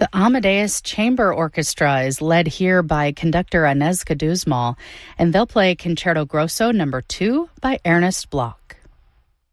The Amadeus Chamber Orchestra is led here by conductor Inez Caduzmal, and they'll play Concerto Grosso No. 2 by Ernest Bloch.